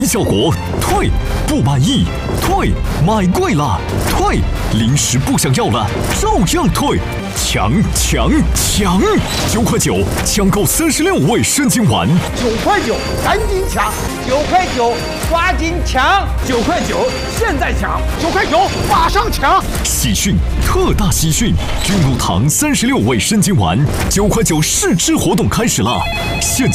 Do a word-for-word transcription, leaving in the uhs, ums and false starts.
效果退，不满意退，买贵了退，零食不想要了照样退，抢抢抢！九块九抢购三十六味生津丸， 九块九赶紧抢，九块九抓紧抢，九块九现在抢，九块九马上抢！ 喜讯特大喜讯，君乳堂三十六味生津丸九块九试吃活动开始了，现